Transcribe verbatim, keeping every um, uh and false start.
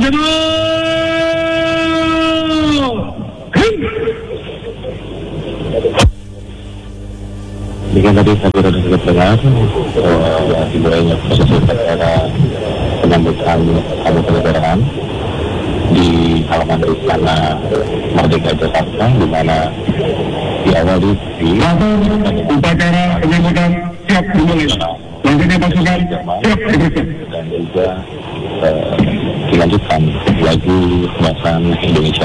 Jika tadi saya sudah sedikit dengar uh, dimulainya proses upacara penyambutan Hari Kemerdekaan di halaman Istana Merdeka Jakarta, di mana diawali di upacara penyambutan siap dimulai. Selanjutnya pasukan siap diperiksa. Dan juga uh, dilanjutkan lagi pembahasan Indonesia